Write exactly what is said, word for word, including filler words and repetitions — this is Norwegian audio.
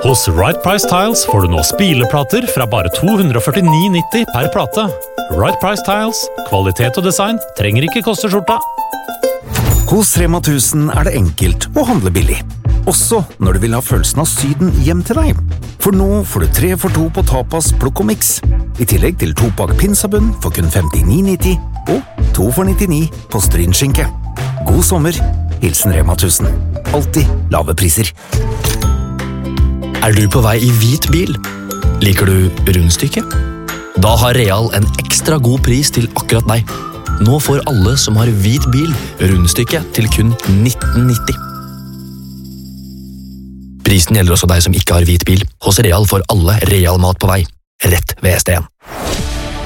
Hos Right Price Tiles får du nå spileplater fra bare to hundre og førtini nitti per plate. Right Price Tiles, kvalitet og design trenger ikke koste skjorta. Hos Rema tusen er det enkelt å handle billig. Også når du vil ha følelsen av Syden hjem til deg. For nå får du tre for to på tapas, plukk og mix. I tillegg til to pakk pinsabunn for kun femtini nitti og to for nittini på strynskinke. God sommer, hilsen Rema tusen. Alltid lave priser. Er du på vei i hvit bil? Liker du rundstykke? Da har Real en ekstra god pris til akkurat deg. Nå får alle som har hvit bil rundstykke til kun nitten nitti. Prisen gjelder også deg som ikke har hvit bil. Hos Real får alle Real mat på vei. Rett ved S D en.